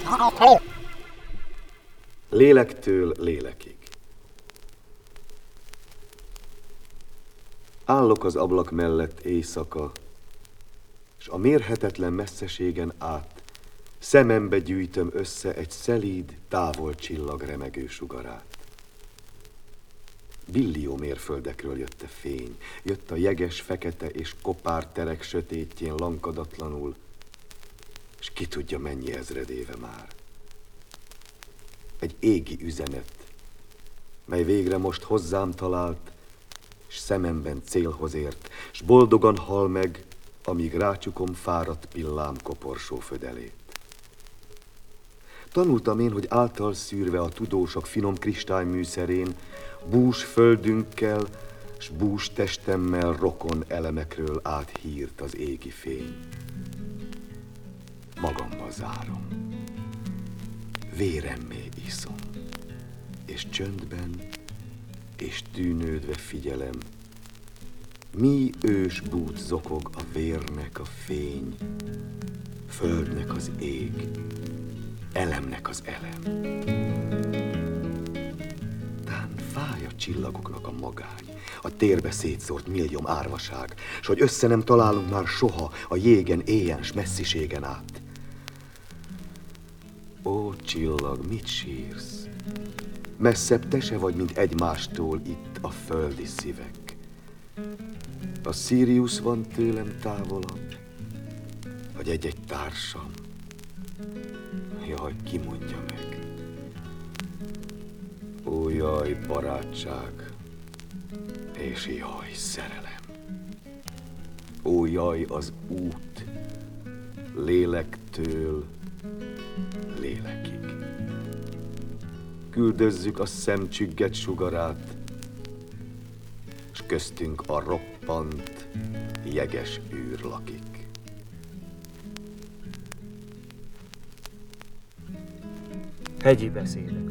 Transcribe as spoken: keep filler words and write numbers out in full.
Lélektől lélekig. Állok az ablak mellett éjszaka, s a mérhetetlen messzeségen át szemembe gyűjtöm össze egy szelíd, távol csillag remegő sugarát. Billió mérföldekről jött a fény, jött a jeges, fekete és kopár terek sötétjén lankadatlanul, és ki tudja mennyi ezredéve már. Egy égi üzenet, mely végre most hozzám talált, s szememben célhoz ért, s boldogan hal meg, amíg rácsukom fáradt pillám koporsó födelét. Tanultam én, hogy által szűrve a tudósok finom kristályműszerén, bús földünkkel, s bús testemmel rokon elemekről áthírt az égi fény. Magamba zárom, véremmé iszom, és csöndben és tűnődve figyelem, mi ős bút zokog a vérnek a fény, földnek az ég, elemnek az elem. Tán fáj a csillagoknak a magány, a térbe szétszórt millióm árvaság, s hogy össze nem találunk már soha a jégen, éjjel s messziségen át. Ó, csillag, mit sírsz? Messzebb te se vagy, mint egymástól itt a földi szívek. A Sirius van tőlem távolabb, vagy egy-egy társam? Jaj, ki mondja meg? Ó, jaj, barátság, és jaj, szerelem. Ó, jaj, az út, lélektől lélekig. Küldözzük a szemcsügget sugarát, s köztünk a roppant, jeges űr lakik. Hegyi beszédek.